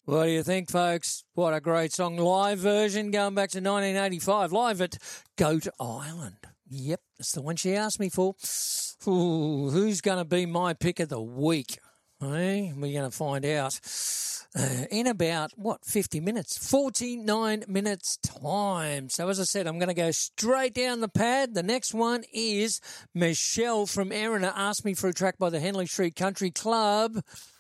What do you think, folks? What a great song. Live version going back to 1985, live at Goat Island. Yep, that's the one she asked me for. Ooh, who's going to be my pick of the week? We're going to find out in about, 50 minutes? 49 minutes time. So as I said, I'm going to go straight down the pad. The next one is Michelle from Erina asked me for a track by the Henley Street Country Club.